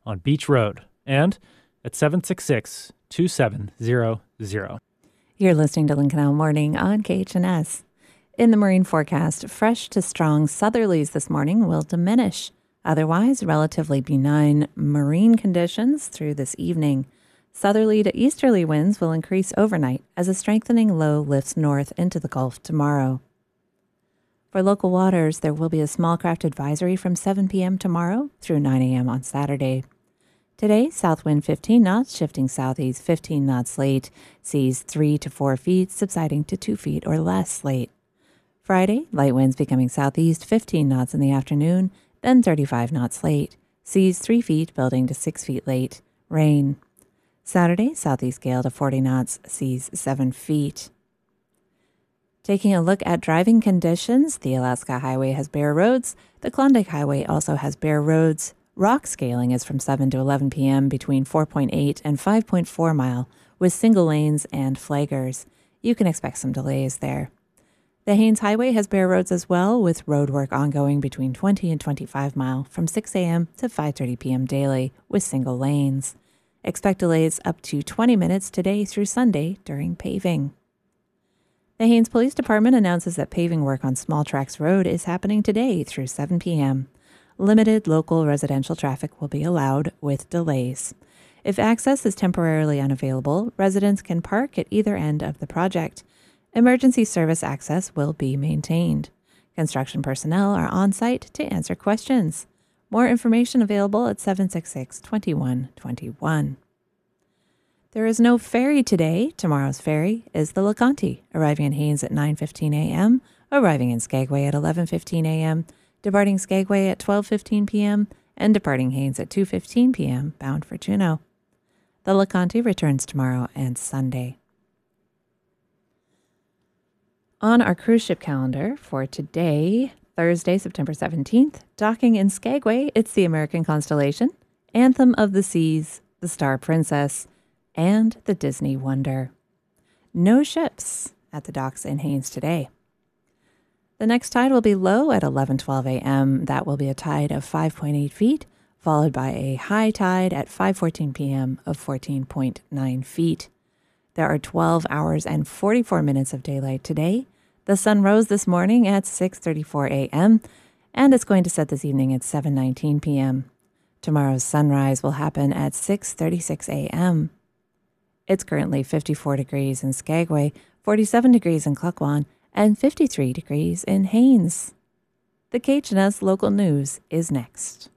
on Beach Road and at 766-2700. You're listening to Lincoln Island Morning on KHNS. In the marine forecast, fresh to strong southerlies this morning will diminish. Otherwise, relatively benign marine conditions through this evening. Southerly to easterly winds will increase overnight as a strengthening low lifts north into the Gulf tomorrow. For local waters, there will be a small craft advisory from 7 p.m. tomorrow through 9 a.m. on Saturday. Today, south wind 15 knots, shifting southeast 15 knots late, seas 3 to 4 feet, subsiding to 2 feet or less late. Friday, light winds becoming southeast 15 knots in the afternoon, then 35 knots late, seas 3 feet, building to 6 feet late, rain. Saturday, southeast gale to 40 knots, seas 7 feet. Taking a look at driving conditions, the Alaska Highway has bare roads. The Klondike Highway also has bare roads. Rock scaling is from 7 to 11 p.m. between 4.8 and 5.4 mile with single lanes and flaggers. You can expect some delays there. The Haines Highway has bare roads as well, with road work ongoing between 20 and 25 mile from 6 a.m. to 5:30 p.m. daily with single lanes. Expect delays up to 20 minutes today through Sunday during paving. The Haines Police Department announces that paving work on Small Tracks Road is happening today through 7 p.m. Limited local residential traffic will be allowed with delays. If access is temporarily unavailable, residents can park at either end of the project. Emergency service access will be maintained. Construction personnel are on site to answer questions. More information available at 766-2121. There is no ferry today. Tomorrow's ferry is the LeConte, arriving in Haines at 9:15 a.m., arriving in Skagway at 11:15 a.m., departing Skagway at 12:15 p.m., and departing Haines at 2:15 p.m., bound for Juneau. The LeConte returns tomorrow and Sunday. On our cruise ship calendar for today, Thursday, September 17th, docking in Skagway, it's the American Constellation, Anthem of the Seas, the Star Princess, and the Disney Wonder. No ships at the docks in Haines today. The next tide will be low at 11:12 a.m. That will be a tide of 5.8 feet, followed by a high tide at 5:14 p.m. of 14.9 feet. There are 12 hours and 44 minutes of daylight today. The sun rose this morning at 6:34 a.m., and it's going to set this evening at 7:19 p.m. Tomorrow's sunrise will happen at 6:36 a.m. It's currently 54 degrees in Skagway, 47 degrees in Klukwan, and 53 degrees in Haines. The KHNS local news is next.